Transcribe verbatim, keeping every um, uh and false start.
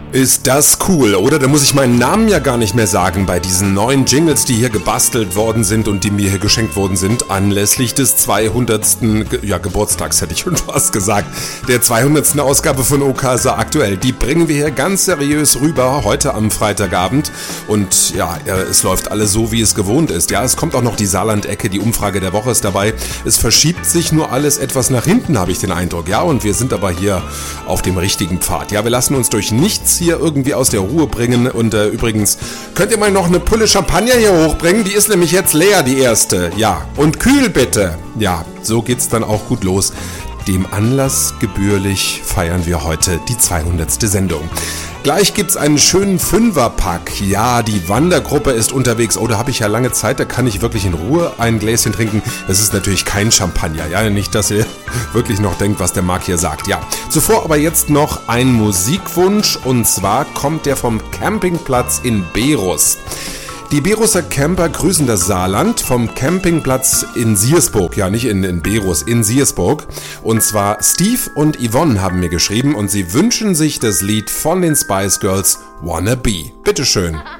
Ist das cool, oder? Da muss ich meinen Namen ja gar nicht mehr sagen bei diesen neuen Jingles, die hier gebastelt worden sind und die mir hier geschenkt worden sind, anlässlich des zweihundertsten Ge- ja, Geburtstags, hätte ich schon fast gesagt, der zweihundertsten Ausgabe von Okasa aktuell. Die bringen wir hier ganz seriös rüber, heute am Freitagabend. Und ja, es läuft alles so, wie es gewohnt ist. Ja, es kommt auch noch die Saarland-Ecke, die Umfrage der Woche ist dabei. Es verschiebt sich nur alles etwas nach hinten, habe ich den Eindruck. Ja, und wir sind aber hier auf dem richtigen Pfad. Ja, wir lassen uns durch nichts hier irgendwie aus der Ruhe bringen. Und äh, übrigens, könnt ihr mal noch eine Pulle Champagner hier hochbringen? Die ist nämlich jetzt leer, die erste. Ja, und kühl bitte. Ja, so geht's dann auch gut los. Dem Anlass gebührlich feiern wir heute die zweihundertste Sendung. Gleich gibt's einen schönen Fünferpack. Ja, die Wandergruppe ist unterwegs. Oh, da habe ich ja lange Zeit, da kann ich wirklich in Ruhe ein Gläschen trinken. Das ist natürlich kein Champagner. Ja, nicht, dass ihr wirklich noch denkt, was der Marc hier sagt. Ja, zuvor aber jetzt noch ein Musikwunsch. Und zwar kommt der vom Campingplatz in Berus. Die Berusser Camper grüßen das Saarland vom Campingplatz in Siersburg. Ja, nicht in, in Berus, in Siersburg. Und zwar Steve und Yvonne haben mir geschrieben und sie wünschen sich das Lied von den Spice Girls, Wanna Be. Bitteschön.